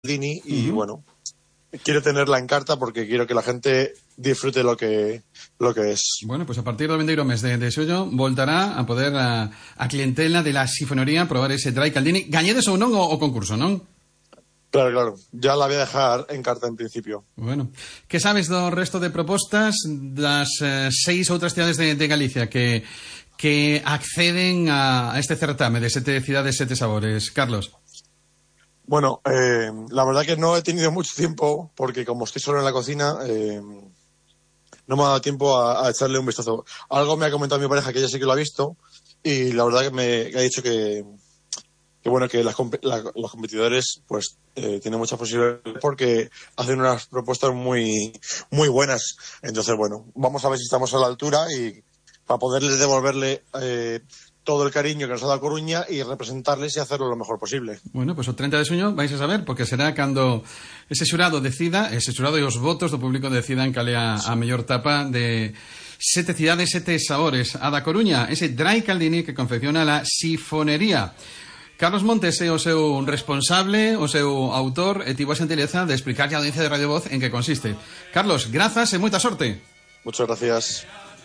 Dini y bueno, quiero tenerla en carta porque quiero que la gente disfrute lo que es. Bueno, pues a partir del 21 mes de xullo voltará a poder a clientela de la Sifonería probar ese Dry Caldini. Gañedes ou non o concurso, non? Claro, ya la voy a dejar en carta en principio. Bueno, que sabes do resto de propostas das 6 outras cidades de Galicia que acceden a este certame de 7 cidades, 7 sabores? Carlos. Bueno, la verdad que no he tenido mucho tiempo porque como estoy solo en la cocina no me ha dado tiempo a echarle un vistazo. Algo me ha comentado mi pareja que ella sí que lo ha visto y la verdad que me ha dicho que bueno, que los competidores pues tienen muchas posibilidades porque hacen unas propuestas muy muy buenas. Entonces, bueno, vamos a ver si estamos a la altura y para poderles devolverle todo el cariño que nos ha dado Coruña y representarles y hacerlo lo mejor posible. Bueno, pues o 30 de xuño vais a saber, porque será cando ese xurado decida, ese xurado e os votos do público decidan cal é a mellor tapa de 7 cidades, 7 sabores. A da Coruña, ese Dry Caldini que confecciona la Sifonería. Carlos Montes é o seu responsable, o seu autor, e tivo a xentileza de explicar a audiencia de Radio Voz en que consiste. Carlos, grazas e moita sorte. Muchas gracias.